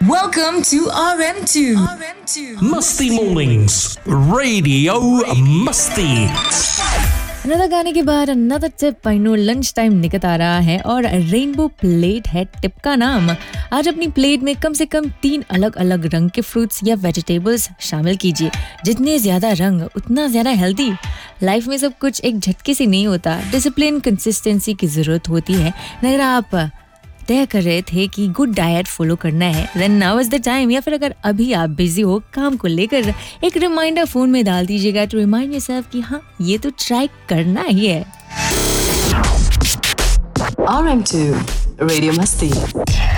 Welcome to RM2. मस्ती Mornings, Radio मस्ती। Another गाने के बाद another tip. I know lunch time निकट आ रहा है और रेनबो प्लेट है टिप का नाम। आज अपनी प्लेट में कम से कम 3 अलग अलग रंग के फ्रूट्स या वेजिटेबल्स शामिल कीजिए। जितने ज्यादा रंग उतना ज्यादा हेल्दी। लाइफ में सब कुछ एक झटके से नहीं होता, डिसिप्लिन कंसिस्टेंसी की जरूरत होती है। अगर आप तय कर रहे थे कि गुड डाइट फॉलो करना है, then now is the time. या फिर अगर अभी आप बिजी हो काम को लेकर, एक रिमाइंडर फोन में डाल दीजिएगा टू रिमाइंड योरसेल्फ कि हाँ ये तो ट्राई करना ही है। RM2 Radio Masti.